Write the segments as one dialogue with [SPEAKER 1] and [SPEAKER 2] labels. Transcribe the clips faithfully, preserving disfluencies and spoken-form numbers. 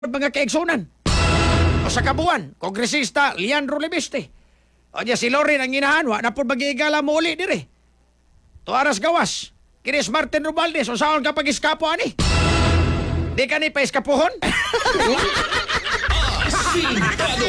[SPEAKER 1] mga kaigsunan. O sa kabuan, Kongresista Leandro Lebiste. O niya si Lorin ang ginahanwa na po mag-iigala mo uli dire. Tuaras gawas, kinis Martin Romualdez o saan ka pag-iskapo ani? Di ka ni pa-iskapuhon?
[SPEAKER 2] Asintado.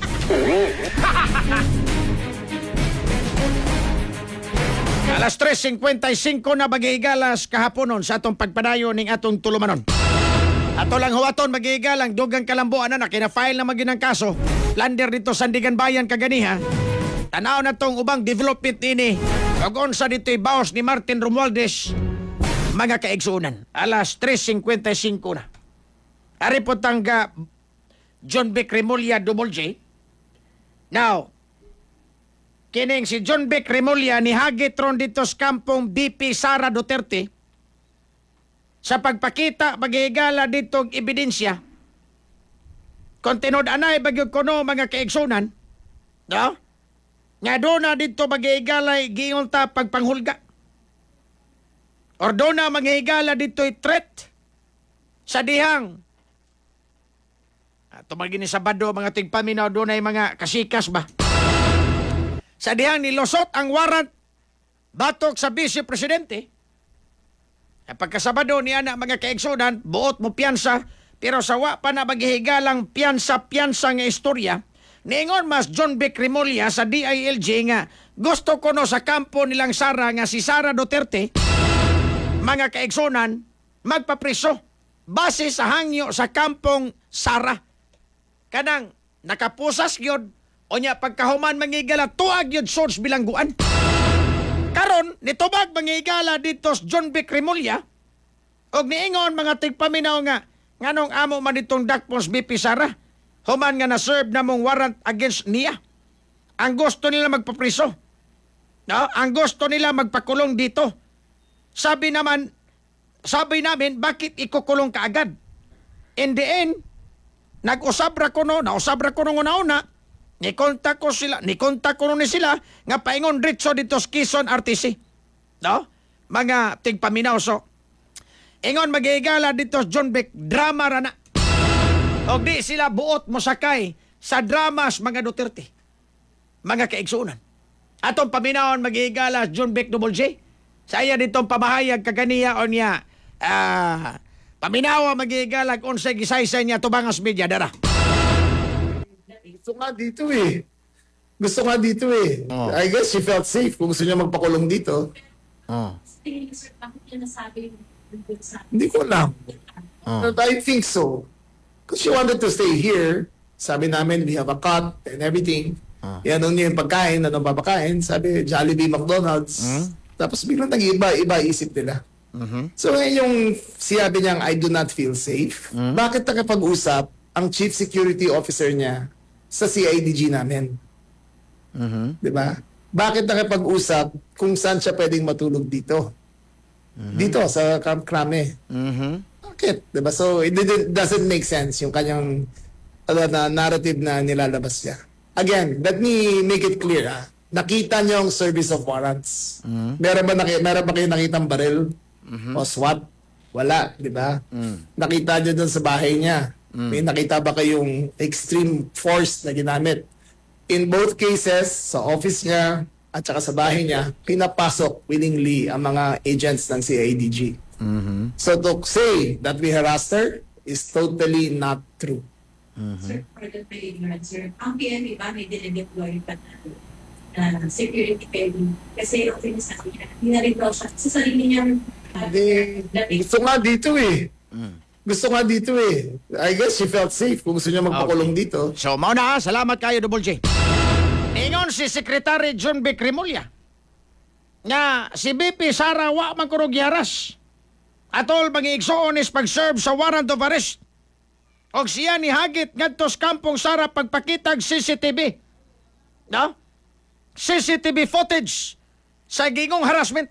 [SPEAKER 1] Alas tres singkwenta y singko na mag-iigalas kahaponon sa atong pagpadayon ning atong tulumanon. Ato lang huwaton mag-iigalang dugang kalambuan na kina-file na maginang kaso. Lander dito Sandigan Bayan kaganiha. Tanaw na tong ubang development ini. Kagon sa dito'y baos ni Martin Romualdez. Mga kaigsunan. Alas tres singkwenta y singko na. Ari po tangga John Beck Remulla Double J. Now, kining si John Beck Remulla ni hagitron dito sa kampong B P Sara Duterte sa pagpakita magigala dito og ebidensya kung tinod anay bagyod kuno mga kaigsunan, no? Nga doon na dito magigalay giingon ta pagpanghulga or doon na magigala dito threat sa dihang ato magini Sabado mga tigpaminaw doon ay mga kasikas ba sa dihang nilusot ang warrant batok sa Vice Presidente. Pagkasabado ni ana mga kaigsunan, buot mo piyansa, pero sawa pa na maghihigalang piyansa-piyansa nga istorya, niingon mas John Beck Remulla sa D I L G nga gusto ko no sa kampo nilang Sara nga si Sara Duterte, mga kaigsunan, magpapriso base sa hangyo sa kampong Sara. Kanang nakapusas yun, o niya pagkahuman mangigala, tuag yun source bilangguan. Karon nitubag mangigala dito sa John Beck Remulla og niingon mga tigpaminaw nga nganong amo man ditong dakpos B P Sara human nga na-serve namong warrant against niya. Ang gusto nila magpapriso. No? Ang gusto nila magpakulong dito. Sabi naman, sabi namin, bakit ikukulong ka agad? In the end, nag-usabra ko no, nausabra ko no una-una, ni kontak ko sila, ni kontak ko ni sila nga paingon ritso dito sa Quezon R T C. No? Mga tigpaminaw so. Ingon magigala dito sa John Beck, drama ra na. Og di sila buot mo sakay sa dramas mga Duterte. Mga kaigsunan. Atong paminawon magigala John Beck Double J. Saya ditong pamahayag kaganiya o niya ah, paminawa magigala kung sa gisaysay niya tubangas media dara.
[SPEAKER 3] Gusto nga dito eh. Gusto nga dito eh.
[SPEAKER 1] Oh.
[SPEAKER 3] I guess she felt safe kung gusto niya magpakulong dito.
[SPEAKER 1] Oh.
[SPEAKER 3] Hindi ko alam.
[SPEAKER 1] Oh.
[SPEAKER 3] But I think so. Because she wanted to stay here. Sabi namin, we have a cut and everything.
[SPEAKER 1] Oh.
[SPEAKER 3] Yan ang yung pagkain, anong papakain. Sabi, Jollibee, McDonald's.
[SPEAKER 1] Mm.
[SPEAKER 3] Tapos biglang nag-iba, iba isip nila.
[SPEAKER 1] Mm-hmm.
[SPEAKER 3] So ngayon yung siyabi niyang, I do not feel safe.
[SPEAKER 1] Mm.
[SPEAKER 3] Bakit nakapag-usap ang chief security officer niya sa C I D G namin?
[SPEAKER 1] Mm-hmm.
[SPEAKER 3] Di ba? Bakit nakipag-usap kung saan siya pwedeng matulog dito?
[SPEAKER 1] Mm-hmm.
[SPEAKER 3] Dito, sa Camp Crame.
[SPEAKER 1] Mm-hmm.
[SPEAKER 3] Bakit? Di ba? So, it didn't, doesn't make sense yung kanyang ano, na narrative na nilalabas niya. Again, let me make it clear. Ha? Nakita niyo ang service of warrants.
[SPEAKER 1] Mm-hmm.
[SPEAKER 3] Meron ba, naki, meron ba kayo nakitang baril?
[SPEAKER 1] Mm-hmm.
[SPEAKER 3] O SWAT? Wala, di ba?
[SPEAKER 1] Mm-hmm.
[SPEAKER 3] Nakita niyo doon sa bahay niya.
[SPEAKER 1] Mm.
[SPEAKER 3] May nakita ba kayong extreme force na ginamit? In both cases, sa office niya at saka sa bahay niya, pinapasok willingly ang mga agents ng C I D G.
[SPEAKER 1] Mm-hmm.
[SPEAKER 3] So to say that we harassed her is totally not true.
[SPEAKER 4] Sir, for the ignorance, sir, ang P N P ba may dinedeploy pa na uh, security payment? Kasi yung sinasabi niya, hindi na rin daw siya sa sarili niyang uh,
[SPEAKER 3] Hindi,
[SPEAKER 4] dating.
[SPEAKER 3] gusto nga dito eh.
[SPEAKER 1] Mm.
[SPEAKER 3] Gusto nga dito eh. I guess she felt safe kung gusto niya magpakulong
[SPEAKER 1] Okay.
[SPEAKER 3] dito.
[SPEAKER 1] So, mauna ha. Salamat kayo, Double J. Ingon si Secretary John Beck Remulla nga si B P Sara wa man kurog giharas. Atol mag-iigsoon is pag-serve sa warrant of arrest. Og siya ni hagit ngadto sa kampong Sara pagpakitag C C T V. No? C C T V footage sa gingong harassment.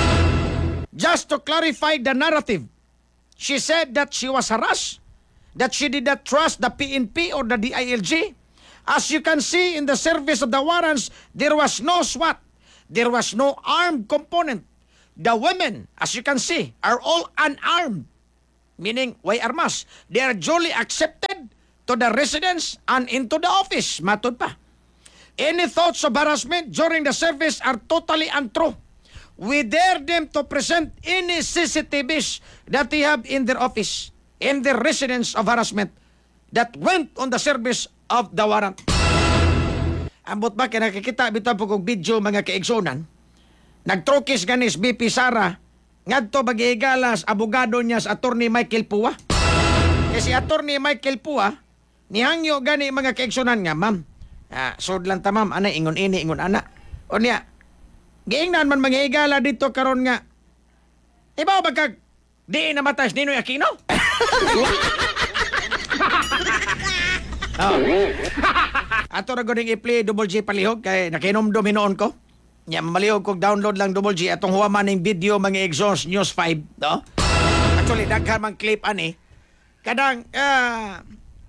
[SPEAKER 1] Just to clarify the narrative, she said that she was harassed, that she did not trust the P N P or the D I L G. As you can see in the service of the warrants, there was no SWAT. There was no armed component. The women, as you can see, are all unarmed. meaning way armas. They are duly accepted to the residence and into the office. Matod pa. Any thoughts of harassment during the service are totally untrue. We dare them to present any C C T Vs that they have in their office, in their residence of harassment that went on the service of the warrant. Ambot ba kaya nakikita bitaw po kong video mga kaigsunan? Nagtrokis ganis B P Sara ngadto magihigalas abogado niya sa attorney Michael Pua. Kasi attorney Michael Pua nihangyo gani mga kaigsunan nga, ma'am. Ah, sud lang ta ma'am, ana ingon ini ingon ana. O niya, giingnan man manghigala dito karon nga. Ibaw ba kag di namatay si Ninoy Aquino? Oh. Ato ra guding i-play Double J palihog kay nakinomdom hinoon ko. Nya malihog kog download lang Double J atong huwaman ning video mga Exhaust News five, no? Actually daghan man clip ani. Kadang uh,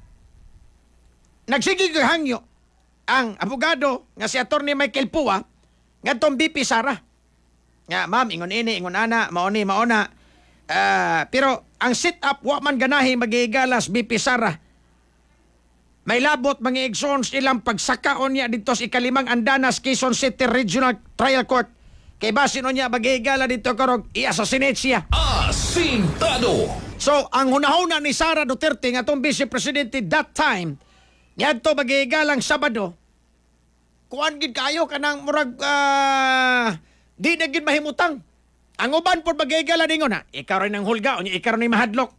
[SPEAKER 1] nagsige kag hangyo ang abogado nga si attorney Michael Pua ngadtong B P Sara. Nga ma'am ingon ini ingon ana mao ni mao na. Uh, pero ang sit up wa man ganahi magigalas B P Sara. May labot mga exons ilang pagsakaon niya dito sa ikalimang Andanas, Quezon City Regional Trial Court. Kay basin niya magigala dito karog i-assassinate siya.
[SPEAKER 2] Asintado!
[SPEAKER 1] So, ang hunahuna ni Sara Duterte nga itong Vice Presidente that time, yan to magigalang Sabado, kuwan gid kayo kanang murag, uh, di na gid mahimutang. Ang uban po magigala ningon ha, ikaw rin ang hulga, o ikaw rin mahadlok.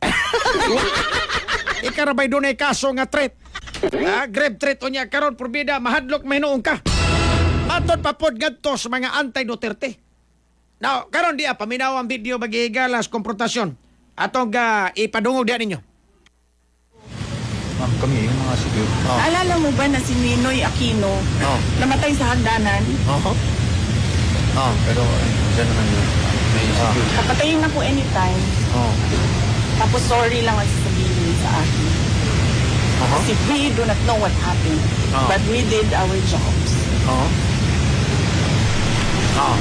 [SPEAKER 1] Ikaw rin doon ay kaso nga threat. Ah, grave threat o niya karon porbida mahadlok mahinoong ka. Matod pa pod gadto sa mga anti-Duterte. Now, karon diya paminaw ang video magihigalas konfrontasyon. Atong uh, ipadungog diya ninyo.
[SPEAKER 2] Ma'am, kami yung mga siguro. Oh.
[SPEAKER 5] Alala mo ba na si Ninoy Aquino
[SPEAKER 2] Oh.
[SPEAKER 5] namatay sa hagdanan?
[SPEAKER 2] Oo. Oh, pero ay, dyan naman yun. May security.
[SPEAKER 5] Papatayin ako anytime.
[SPEAKER 2] Oh.
[SPEAKER 5] Tapos sorry lang ang sasabihin sa akin.
[SPEAKER 2] Uh-huh.
[SPEAKER 5] Kasi we do not know what happened.
[SPEAKER 2] Oh.
[SPEAKER 5] But we did our jobs.
[SPEAKER 2] Oo. Ah.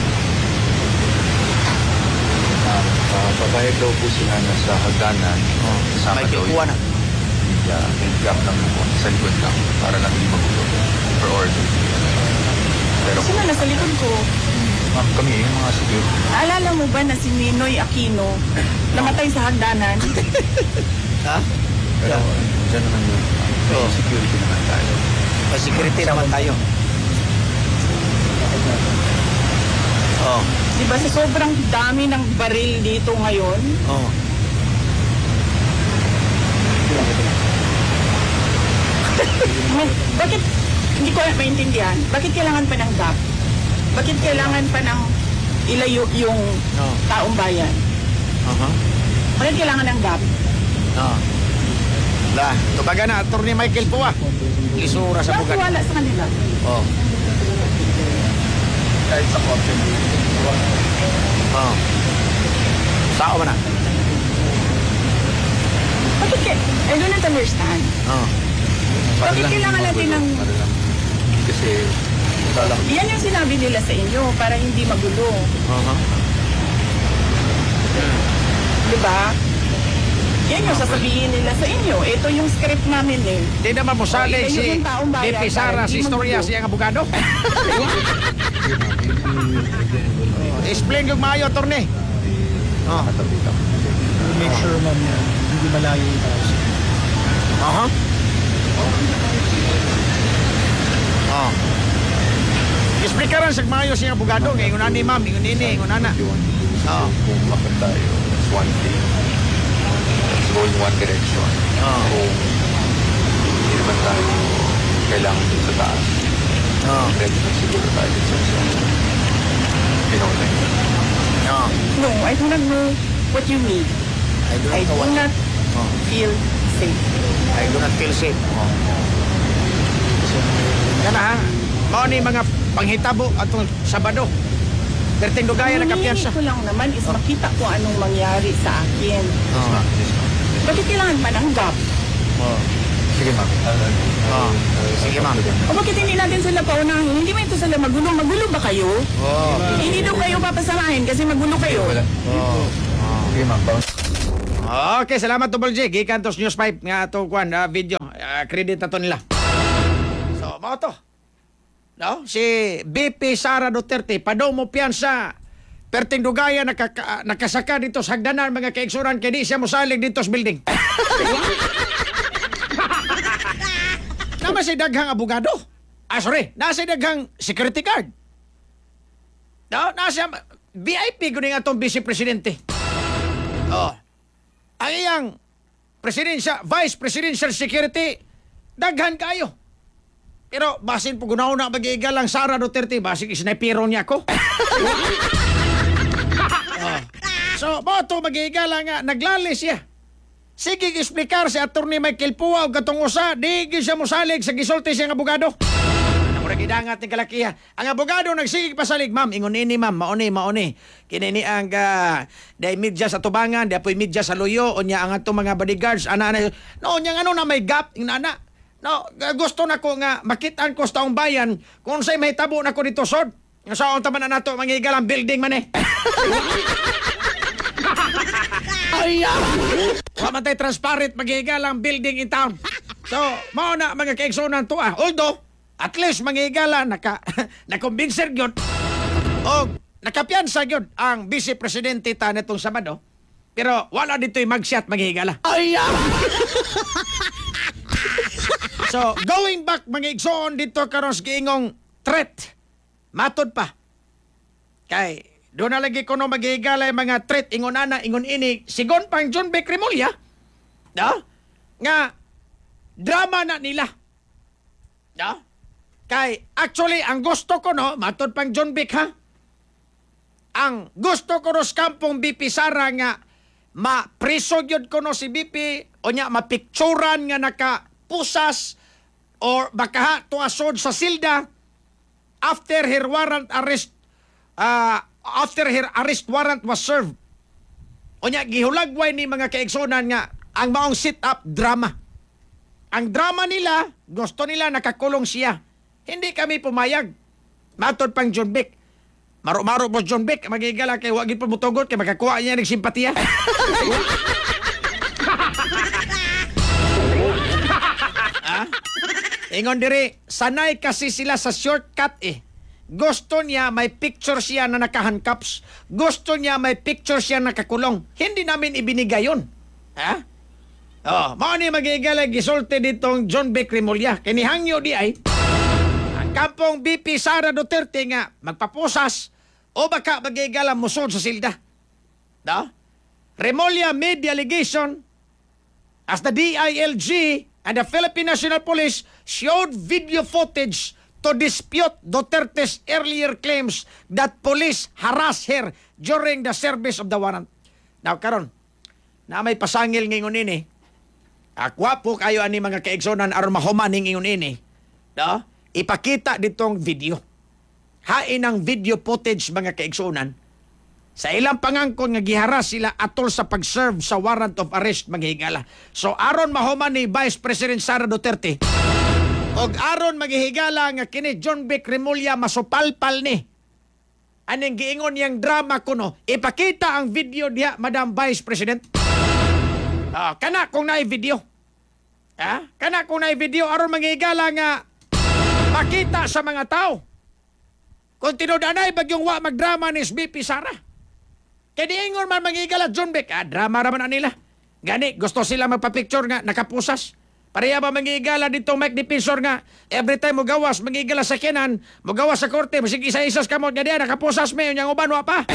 [SPEAKER 2] Uh, papayag daw po sila na sa hagdanan. Oh. Kasama daw yun.
[SPEAKER 1] na.
[SPEAKER 2] Yeah, may gap lang po. Sa likod lang. Para lang hindi magulo. For order. Pero
[SPEAKER 5] Sino nasa likod ko?
[SPEAKER 2] ma'am, kami yung mga siguro.
[SPEAKER 5] Alala mo ba na si Ninoy Aquino namatay sa hagdanan?
[SPEAKER 1] Ha?
[SPEAKER 2] Pero ay, dyan naman yun. May
[SPEAKER 1] Oh.
[SPEAKER 2] security naman tayo.
[SPEAKER 1] May security naman tayo. Oh.
[SPEAKER 5] Di ba sa sobrang dami ng baril dito ngayon?
[SPEAKER 1] Oh.
[SPEAKER 5] I mean, bakit, hindi ko maintindihan, bakit kailangan pa ng gap? Bakit kailangan pa ng ilayo yung
[SPEAKER 1] Oh.
[SPEAKER 5] taong bayan?
[SPEAKER 1] Uh-huh.
[SPEAKER 5] Bakit kailangan ng gap?
[SPEAKER 1] Oh. La, tubaga na attorney Michael Pua. Lisura sa bugat.
[SPEAKER 5] Wala sa kanila.
[SPEAKER 1] Oh.
[SPEAKER 2] Kahit sa kotse.
[SPEAKER 1] Oh. Sao man na?
[SPEAKER 5] Bakit kaya? I do not understand.
[SPEAKER 1] Oh.
[SPEAKER 2] Para
[SPEAKER 5] Bakit
[SPEAKER 2] lang
[SPEAKER 5] kailangan
[SPEAKER 2] hindi
[SPEAKER 5] natin
[SPEAKER 2] magulo.
[SPEAKER 5] ng-
[SPEAKER 2] Para lang. Kasi, wala lang.
[SPEAKER 5] Yan yung sinabi nila sa inyo para hindi magulo.
[SPEAKER 1] Uh-huh.
[SPEAKER 5] Di ba? Yan yung sasabihin nila sa inyo. Ito yung script namin eh.
[SPEAKER 1] Di naman mo salig
[SPEAKER 5] Ilayo
[SPEAKER 1] si
[SPEAKER 5] yung taong
[SPEAKER 1] B
[SPEAKER 5] bayan
[SPEAKER 1] P Sara,
[SPEAKER 5] para
[SPEAKER 1] si
[SPEAKER 5] hindi
[SPEAKER 1] istorya,
[SPEAKER 5] magulo.
[SPEAKER 1] siyang abogado. Explain yung maayo, attorney. Oh.
[SPEAKER 2] Katabi lang.
[SPEAKER 6] Make sure ma'am na hindi malayo yung house.
[SPEAKER 1] Aha. Oh. Explain ka rin sa maayo siyang abogado. Ngayon na ni ma'am, ngayon nini, ngayon na.
[SPEAKER 2] Yun.
[SPEAKER 1] Oo.
[SPEAKER 2] Kung makon tayo, that's one thing. Let's go in one direction.
[SPEAKER 1] Oo.
[SPEAKER 2] Kung hindi naman tayo kailangan dun sa taas.
[SPEAKER 1] Oo.
[SPEAKER 2] Ready na siguro tayo dun sa sa pinong yun.
[SPEAKER 1] Oo.
[SPEAKER 5] No, I do not know what you mean.
[SPEAKER 1] I do
[SPEAKER 5] I
[SPEAKER 1] not know
[SPEAKER 5] do
[SPEAKER 1] what.
[SPEAKER 5] not
[SPEAKER 1] Oh.
[SPEAKER 5] feel safe.
[SPEAKER 1] I do not feel safe. Oh. Yan na ha. Mao ni mga panghitabo atong Sabado. Perting dugaya na kapiyansa.
[SPEAKER 5] Hinihingi ko lang naman is makita ko anong mangyari sa akin.
[SPEAKER 2] Yes, ma'am. Yes, ma'am.
[SPEAKER 5] Bakit kailangan pa ng gap?
[SPEAKER 2] Oh. Sige, ma'am.
[SPEAKER 1] Oh. Sige, ma'am.
[SPEAKER 5] O bakit hindi natin sila paunahin? Hindi ba ito sila magulo? Magulo ba kayo?
[SPEAKER 1] Oh.
[SPEAKER 5] Hindi daw kayo papasamahin kasi magulo kayo.
[SPEAKER 2] Wala.
[SPEAKER 1] Oh.
[SPEAKER 2] Sige, ma'am. Bounce.
[SPEAKER 1] Okay, salamat Double J. Gikan tos News five nga ato kwan ah, video. Ah, credit na to nila. So, mao to. No? Si B P Sara Duterte padaw mo piyansa. Perting dugaya nakaka, nakasaka dito sa hagdanan mga kaigsuran kay di siya mosalig dito sa building. Naman si daghang abogado. Ah, sorry. Nasa daghang security guard. No? Nasa V I P kuning atong vice presidente. Oh. Ang iyang presidensya, vice presidential security, daghan kayo. Pero basin po gunaw na mag-iigal lang Sara Duterte, basin isnipero niya ako. Oh. So, boto mag-iigal lang nga, naglalis siya. Sige, explicar si Atty. Michael Pua o katong usa, di siya mosalig sa gisulti siyang abogado. Ano mo nagidangat ni kalakiha. Ang abogado nagsigig pasalig, ma'am, ingon ini ma'am, mauni, mauni. Kinini ang uh, day midya sa tubangan, day apoy midya sa luyo, o niya ang atong mga bodyguards, ana ana. No, niya ano na may gap, yung ana. No, gusto na ko nga makitaan ko sa taong bayan kung sa'y may tabo na ko dito, sod. Yung saan taman na nato, mangigal ang building man eh. Ay, Wa man tay transparent maghihigal ang building in town. So, mao na mga kaigsunan to ah. Although, at least manghihigala naka nakumbinser gyud o nakapiansa gyud ang vice presidente ta netong Sabado. Pero wala dito'y magshot maghihigala. Ay, So, going back mga igsoon dito karon sa giingong threat. Matod pa. Kay doon na lagi ko no maghihigalay mga threat, ingon ana, ingon ini, sigon pang John Beck Remulla, no? Nga, drama na nila. No? Kay, actually, ang gusto ko no, matod pang John Beck ha, ang gusto ko no sa kampong B P Sara nga, ma-preso yun ko no si B P, o niya, mapicturan nga nakapusas, or baka tuasod sa silda, after her warrant arrest, ah, uh, after her arrest warrant was served. O niya, gihulagway ni mga kaigsunan nga ang maong sit-up drama. Ang drama nila, gusto nila nakakulong siya. Hindi kami pumayag. Matod pang John Beck. Maro-maro po John Beck. Magigala kay wagin po mutugot kay makakuha niya ng simpatiya. Ah? Ingon diri, sanay kasi sila sa shortcut eh. Gusto niya may picture siya na nakahandcuffs. Gusto niya may picture siya na nakakulong. Hindi namin ibinigay yun. Ha? Oh, mao ni magigalay gisulti ditong John Beck Remulla. Kinihangyo di ay ang kampong B P Sara Duterte nga magpapusas o baka magigala musod sa silda. No? Remulla made the allegation as the D I L G and the Philippine National Police showed video footage to dispute Duterte's earlier claims that police harassed her during the service of the warrant. Now, karon, na may pasangil ngayon ini, akwa po kayo ani mga kaigsonan aron mahumaning ngayon ini, no? Ipakita ditong video. Hain ang video footage mga kaigsonan. Sa ilang pangangkon nga giharas sila atol sa pag-serve sa warrant of arrest mga higala. So, aron mahuman ni Vice President Sara Duterte, og aron maghihigala nga kini John Beck Remulla masupalpal ni. Aning giingon yang drama kuno, ipakita ang video diha, Madam Vice President. Ah, kana kung naay video. Ha? Kana kung naay video aron maghihigala nga makita sa mga tao. Kung tinudanay bagyong wa magdrama ni B P Sara. Kaya diingon man maghihigala John Beck, ah, drama raman na nila. Gani, gusto sila magpa-picture nga nakapusas. Pareha ba mangigala dito Mike Defensor nga every time mo gawas mangigala sa kinan mo gawas sa korte masig isa-isas kamot nga diya nakapusas me yung uban wa pa.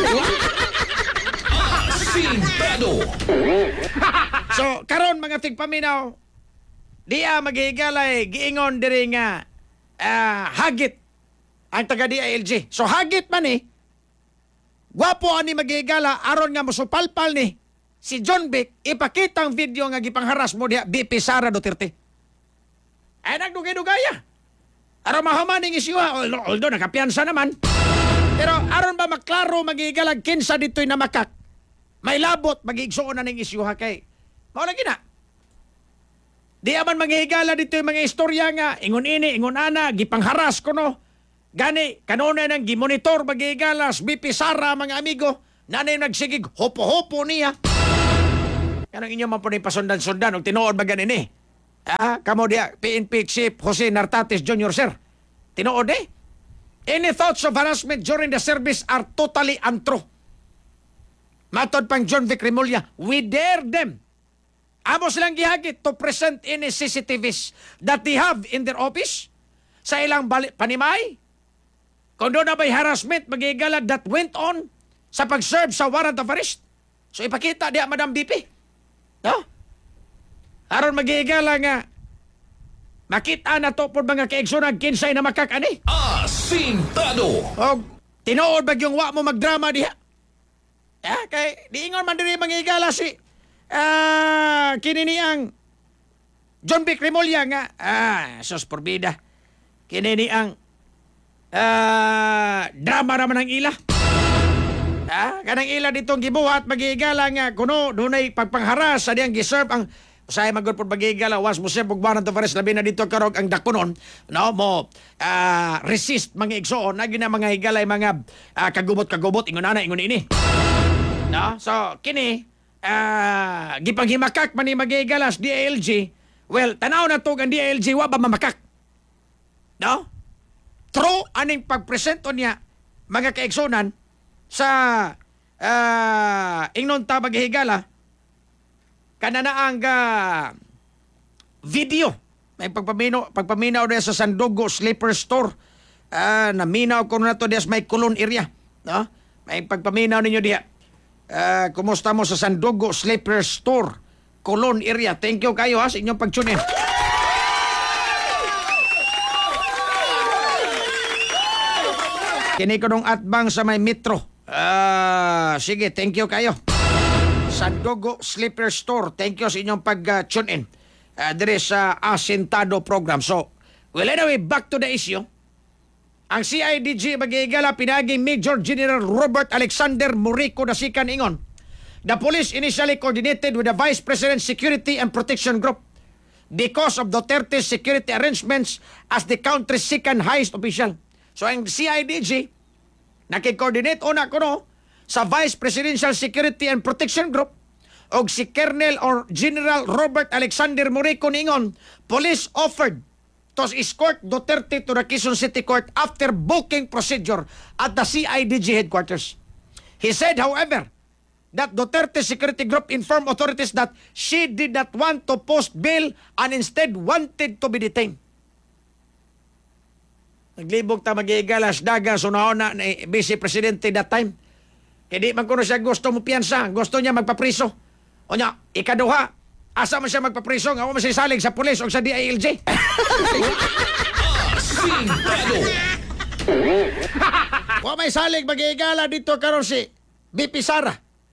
[SPEAKER 1] So karon mga tigpaminaw diya maghigalay giingon diri nga uh, hagit ang taga D I L G. So hagit man eh gwapo ani maghigala aron nga musupalpal ni si John Beck, ipakita ang video nga gipangharas mo diha B P Sara Duterte. Ay nagdugay-dugaya. Aron mahumaning isyuha, although nakapiansa naman. Pero aron ba maklaro magigalag kinsa dito'y namakak, may labot magigsuon na ning isyuha kay. Mao na gina. Di aman maghigala dito'y mga istorya nga ingon ini, ingon ana, gipangharas ko no. Gani kanuna nang gimonitor magigalas B P Sara mga amigo, nanay nagsigig hopo-hopo niya. Kanang inyo man po ni pasundan-sundan o tinuod ba ganin eh? Ah, kamo dia, P N P Chief Jose Nartates Junior Sir. Tinuod eh? Any thoughts of harassment during the service are totally untrue. Matod pang John Vic Remulla, we dare them. Amo silang gihagit to present any C C T Vs that they have in their office sa ilang bali- panimay. Kung doon na ba'y harassment, magigala that went on sa pag-serve sa warrant of arrest. So ipakita diya, Madam B P. No? Aron magigala nga makita na to po mga kaigsunag kinsay na makakani.
[SPEAKER 7] Asintado.
[SPEAKER 1] O tinuod ba yung wa mo magdrama diha? Ah, kay diingon man diri mangigala si ah kini ni ang John Vic Remulla nga ah sos porbida. Kini ni ang ah drama naman ang ila. Ah, kanang ila ditong gibuhat magigala nga kuno dunay pagpangharas sa diyang giserve ang usay magod pod magigala was mo serve og warrant of arrest labi na dito karog ang dakunon no mo ah resist mga igsoon na gina mga higalay mga ah, kagubot-kagubot ingon ana ingon ini. No? So kini ah gipanghimakak man ni magigalas D I L G. Well, tanaw na to ang D I L G wa ba mamakak. No? True aning pagpresento niya mga kaigsonan sa uh, ingnon ta maghigala kananaang uh, video may pagpaminaw pagpaminaw diya sa Sandogo Slipper Store uh, naminaw ko na to diya sa may Colon area, no? May pagpaminaw ninyo diya. Uh, kumusta mo sa Sandogo Slipper Store Colon area. Thank you kayo ha sa inyong pag-tune in. Kini ko nung atbang sa may metro. Ah, sige, thank you kayo. Sandogo Slipper Store. Thank you sa inyong pag-tune in. Uh, there is sa Asintado program. So, well anyway, back to the issue. Ang C I D G magigala pinaging Major General Robert Alexander Murico Dasikan ingon. The police initially coordinated with the Vice President's Security and Protection Group because of Duterte's security arrangements as the country's second highest official. So ang C I D G nakikoordinate una kuno sa Vice Presidential Security and Protection Group og si Colonel or General Robert Alexander Murico ningon, police offered to escort Duterte to the Quezon City Court after booking procedure at the C I D G headquarters. He said, however, that Duterte Security Group informed authorities that she did not want to post bail and instead wanted to be detained. Naglibog ta magigalas daga sunahon na ni Vice Presidente that time. Kaya di man kuno siya gusto mo piyansa, gusto niya magpapriso. O niya, ikaduha, asa man siya magpapriso, nga mo siya salig sa pulis o sa D I L G.
[SPEAKER 7] Asintado.
[SPEAKER 1] Wa may salig magigala dito karon si B P Sara.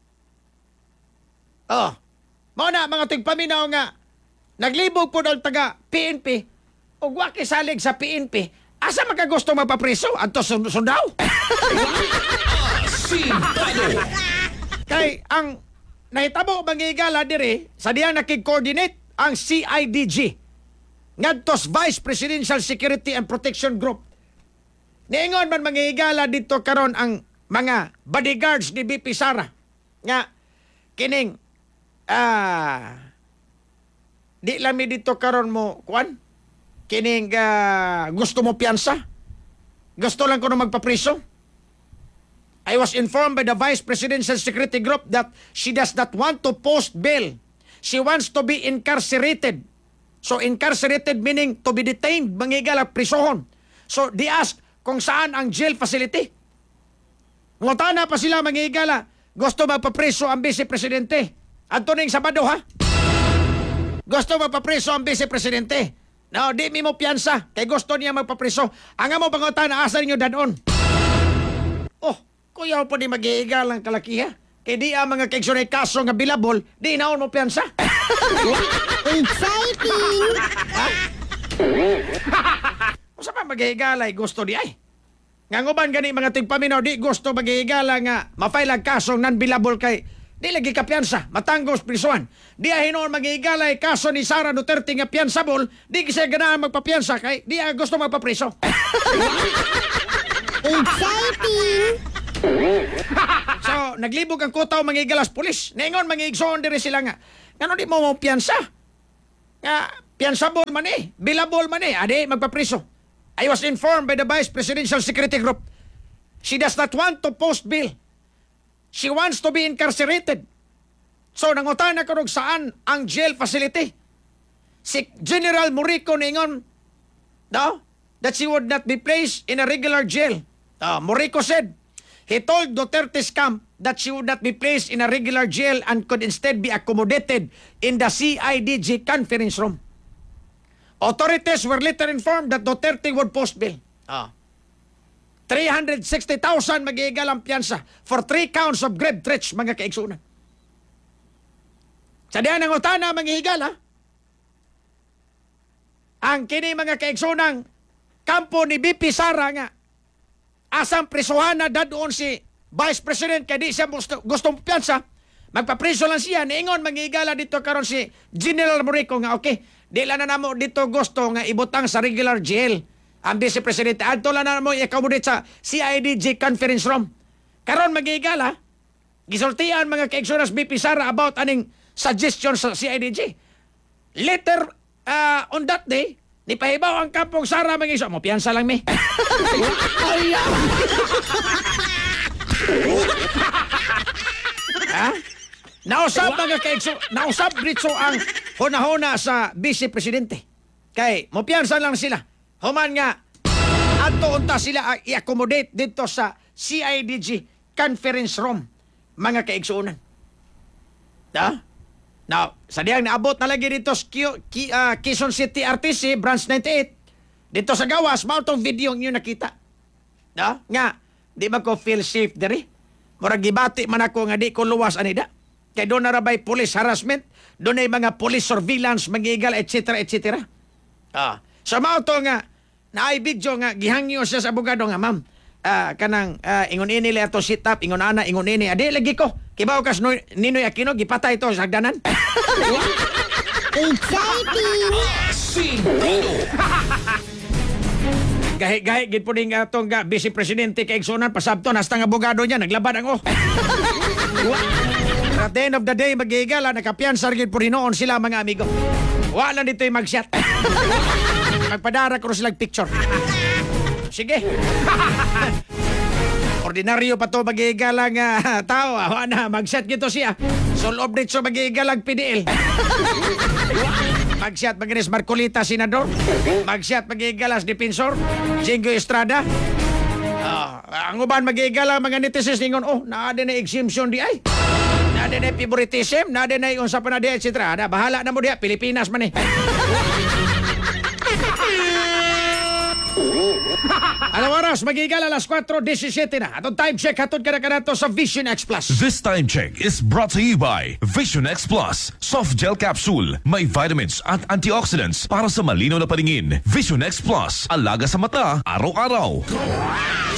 [SPEAKER 1] Oh, mao na mga tigpaminaw nga naglibog po daw taga P N P o wa kay salig sa P N P. Asa magkagusto mapapriso? Anto sundaw?
[SPEAKER 7] Asintado.
[SPEAKER 1] Kay ang nahitabo mangigala dire sa diya nakig-coordinate ang C I D G ngadtos Vice Presidential Security and Protection Group. Niingon man mangigala dito karon ang mga bodyguards ni B P Sara nga kining ah di lami dito karon mo kuan kining ah, gusto mo piyansa, gusto lang ko na magpapriso. I was informed by the Vice Presidential Security Group that she does not want to post bail. She wants to be incarcerated. So incarcerated meaning to be detained, mangigala prisohon. So they ask kung saan ang jail facility. Ngutana pa sila mangigala, gusto magpapriso ang Vice Presidente. Adto ning Sabado ha? Gusto magpapriso ang Vice Presidente. No, di mi mo piyansa kay gusto niya magpapriso. Ang amo pangutana asa ninyo dadon. Oh, kuya po di mag-iigal ang kalakiha. Kay di ang mga kaigsunay kaso nga bilabol, di naon mo piyansa.
[SPEAKER 8] Exciting!
[SPEAKER 1] Usa pa mag-iigalay gusto di ay. Nga nguban gani mga tigpaminaw di gusto mag-iigala nga mafile ang kasong non-bilabol kay di lagi ka piyansa, matanggos prisuan. Di ahinoon mag-iigalay kaso ni Sara Duterte nga piyansabol, di kasi ganahan magpapiyansa kay di gusto magpapriso.
[SPEAKER 8] Exciting!
[SPEAKER 1] So, naglibog ang kutaw mangigalas pulis. Ningon mangigsoon dire sila nga. Ano di mo mo piyansa? Nga, piyansable man eh. Billable man eh. Adi, magpapriso. I was informed by the Vice Presidential Security Group. She does not want to post bail. She wants to be incarcerated. So, nangutan na kung saan ang jail facility. Si General Murico ningon, no, that she would not be placed in a regular jail. Uh, Murico said, he told Duterte's camp that she would not be placed in a regular jail and could instead be accommodated in the C I D G conference room. Authorities were later informed that Duterte would post bail. Uh, three hundred sixty thousand mag-iigal ang piyansa for three counts of grave threats, mga kaigsunan. Sa diyan ang utana, mag-iigal, ha? Ang kini mga kaigsunang kampo ni B P Sara nga asang prisuhan na dadoon si Vice President kaya di siya gusto, gustong piyansa, magpapriso lang siya. Niingon, mag-iigala dito karon si General Murico nga, okay, di lang na namo dito gusto nga ibutang sa regular jail ang Vice President. Adto lang na mo i-accommodate sa C I D G conference room. Karon mag-iigala, gisultian mga kaigsunas B P Sara about aning suggestion sa C I D G. Later, uh, on that day, ni pahibaw ang kampong Sara mag-iso. Mo, piyansa lang, mi. Ha? Nausap mga kaigso, nausap dito ang huna-huna sa Vice Presidente. Kay, mo piyansa lang sila. Human nga, ato unta sila i-accommodate dito sa C I D G conference room, mga kaigsunan. Ha? Now, sa diyang naabot na lagi dito sa Q, Q, uh, Quezon City R T C, Branch ninety-eight. Dito sa gawas, mautong video nyo nakita. No? Nga, di ba ko feel safe diri? Murag gibati man ako nga di ko luwas anida. Kaya doon na rabay police harassment, doon ay mga police surveillance, mag-iigal, et cetera, et cetera. Ah. So, mauto nga, naay video nga, gihangyo siya sa abogado nga, ma'am, ah, kanang ah, ingon ini le ato sit up, ingon ana, ingon ini, adi lagi ko. Kibaw kas no, Ninoy Aquino, gipatay ito sa hagdanan.
[SPEAKER 8] Exciting!
[SPEAKER 7] Asintado.
[SPEAKER 1] Gahi-gahi, gid po ning atong uh, Vice Presidente kay Igsunan, pasabto, hasta nga abogado niya, naglabad ang oh. At the end of the day, mag-iigala, nakapiyansar gid po rin noon sila mga amigo. Wala dito yung mag-shot. Magpadara ko silang picture. Sige. Ordinaryo pa to mag-iigalang uh, tao. Awa na, mag-shot gito siya. So, loob dito mag-iigalang P D L. Mag-shot mag-inis Marcolita, Senador. Mag-shot mag-iigalas Defensor. Jingo Estrada. Uh, ang uban mag-iigalang mga netizens ningon, oh, naade na exemption di ay. Naade na favoritism. Naade na yung usapan na di, et cetera. Bahala na mo di, Pilipinas man eh. Alam oras, mag-iigal alas four seventeen na. Atong time check, hatod ka na ka na to sa Vision X Plus.
[SPEAKER 9] This time check is brought to you by Vision X Plus. Soft gel capsule. May vitamins at antioxidants para sa malinaw na paningin. Vision X Plus. Alaga sa mata, araw-araw.